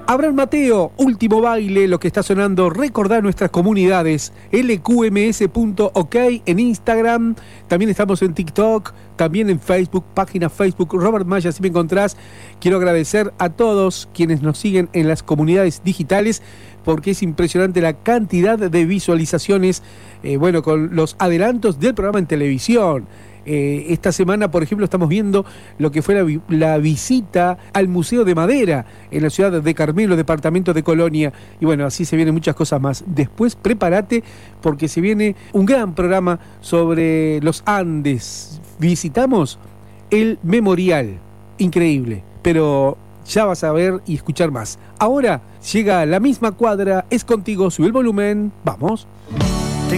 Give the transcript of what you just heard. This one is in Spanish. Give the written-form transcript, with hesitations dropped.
Abraham Mateo, Último Baile, lo que está sonando, recordar nuestras comunidades, lqms.ok en Instagram, también estamos en TikTok, también en Facebook, página Facebook, Robert Maya, si me encontrás. Quiero agradecer a todos quienes nos siguen en las comunidades digitales, porque es impresionante la cantidad de visualizaciones, con los adelantos del programa en televisión. Esta semana, por ejemplo, estamos viendo lo que fue la visita al Museo de Madera en la ciudad de Carmelo, departamento de Colonia. Y bueno, así se vienen muchas cosas más. Después prepárate porque se viene un gran programa sobre los Andes. Visitamos el Memorial. Increíble, pero ya vas a ver y escuchar más. Ahora llega La Misma Cuadra, es contigo, sube el volumen, vamos.